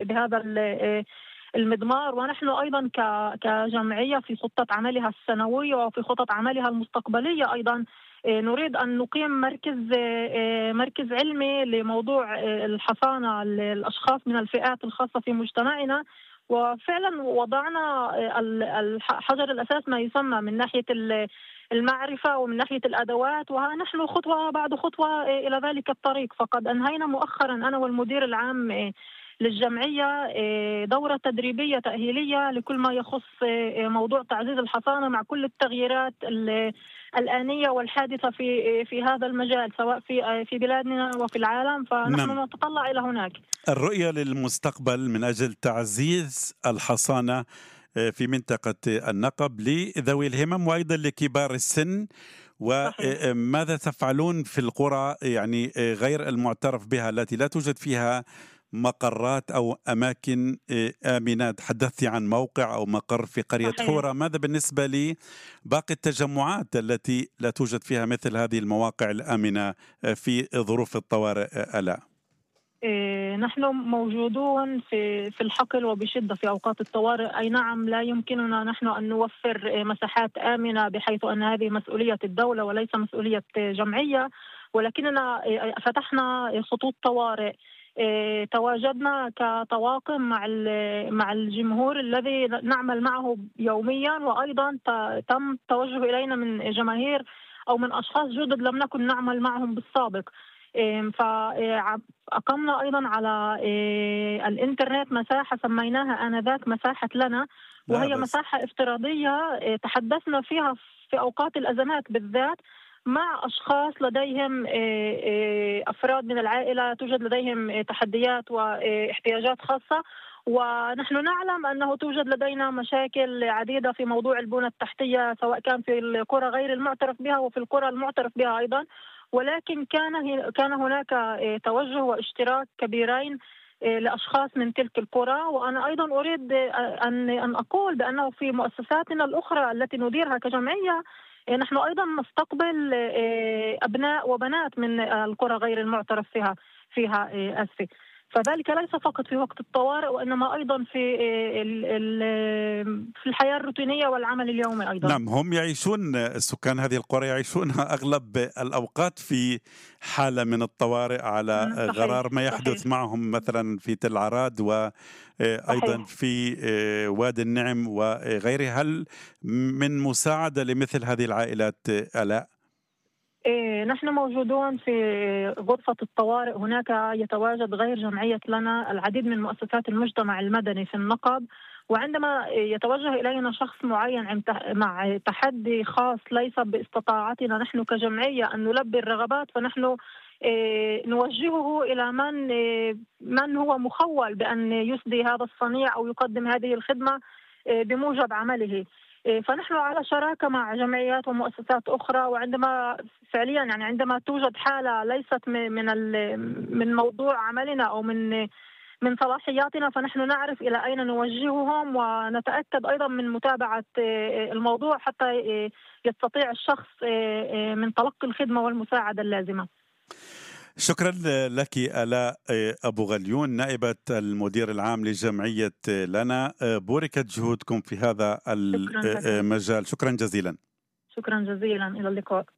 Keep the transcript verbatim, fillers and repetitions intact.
بهذا المضمار. ونحن أيضا كجمعية في خطة عملها السنوية وفي خطط عملها المستقبلية أيضا نريد أن نقيم مركز مركز علمي لموضوع الحصانة للأشخاص من الفئات الخاصة في مجتمعنا. وفعلا وضعنا حجر الأساس ما يسمى من ناحية المعرفة ومن ناحية الأدوات، ونحن خطوة بعد خطوة إلى ذلك الطريق. فقد أنهينا مؤخرا أنا والمدير العام للجمعية دورة تدريبية تأهيلية لكل ما يخص موضوع تعزيز الحصانة مع كل التغييرات الآنية والحادثة في في هذا المجال سواء في في بلادنا وفي العالم. فنحن نعم. نتطلع إلى هناك. الرؤية للمستقبل من أجل تعزيز الحصانة في منطقة النقب لذوي الهمم وأيضا لكبار السن، وماذا تفعلون في القرى يعني غير المعترف بها التي لا توجد فيها مقرات أو أماكن آمنة؟ تحدثت عن موقع أو مقر في قرية صحيح. حورة، ماذا بالنسبة لباقي التجمعات التي لا توجد فيها مثل هذه المواقع الآمنة في ظروف الطوارئ؟ ألا نحن موجودون في في الحقل وبشدة في أوقات الطوارئ. أي نعم، لا يمكننا نحن أن نوفر مساحات آمنة بحيث أن هذه مسؤولية الدولة وليس مسؤولية جمعية، ولكننا فتحنا خطوط طوارئ. تواجدنا كطواقم مع مع الجمهور الذي نعمل معه يوميا، وأيضا تم التوجه إلينا من جماهير أو من أشخاص جدد لم نكن نعمل معهم بالسابق. فأقمنا أيضا على الإنترنت مساحة سميناها آنذاك مساحة لنا، وهي مساحة افتراضية تحدثنا فيها في أوقات الأزمات بالذات مع أشخاص لديهم أفراد من العائلة توجد لديهم تحديات واحتياجات خاصة، ونحن نعلم أنه توجد لدينا مشاكل عديدة في موضوع البنى التحتية سواء كان في القرى غير المعترف بها وفي القرى المعترف بها أيضا. ولكن كان كان هناك توجه واشتراك كبيرين لأشخاص من تلك القرى. وأنا أيضا أريد أن أن أقول بأنه في مؤسساتنا الأخرى التي نديرها كجمعية نحن أيضا نستقبل أبناء وبنات من القرى غير المعترف فيها فيها أسفة. فذلك ليس فقط في وقت الطوارئ وإنما أيضا في في الحياة الروتينية والعمل اليومي أيضا. نعم، هم يعيشون سكان هذه القرى يعيشون أغلب الأوقات في حالة من الطوارئ على صحيح. غرار ما يحدث صحيح. معهم مثلا في تل عراد وأيضا في وادي النعم وغيرها. هل من مساعدة لمثل هذه العائلات ألا؟ نحن موجودون في غرفة الطوارئ. هناك يتواجد غير جمعية لنا العديد من مؤسسات المجتمع المدني في النقب، وعندما يتوجه إلينا شخص معين مع تحدي خاص ليس باستطاعتنا نحن كجمعية أن نلبي الرغبات، فنحن نوجهه إلى من من هو مخول بأن يسدي هذا الصنيع أو يقدم هذه الخدمة بموجب عمله. فنحن على شراكة مع جمعيات ومؤسسات أخرى، وعندما فعليا يعني عندما توجد حالة ليست من من موضوع عملنا أو من من صلاحياتنا فنحن نعرف إلى أين نوجههم، ونتأكد أيضا من متابعة الموضوع حتى يستطيع الشخص من تلقي الخدمة والمساعدة اللازمة. شكرا لك آلاء أبو غليون، نائبة المدير العام لجمعية لنا. بوركت جهودكم في هذا المجال. شكرا جزيلا. شكرا جزيلا، إلى اللقاء.